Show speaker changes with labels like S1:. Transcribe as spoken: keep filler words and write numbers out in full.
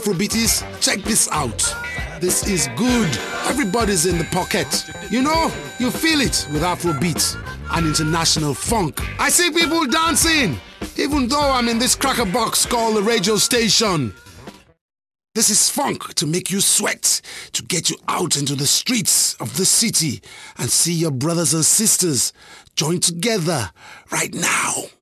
S1: Afrobeaties, check this out. This is good. Everybody's in the pocket. You know, you feel it with Afrobeats and international funk. I see people dancing, even though I'm in this cracker box called the radio station. This is funk to make you sweat, to get you out into the streets of the city and see your brothers and sisters join together right now.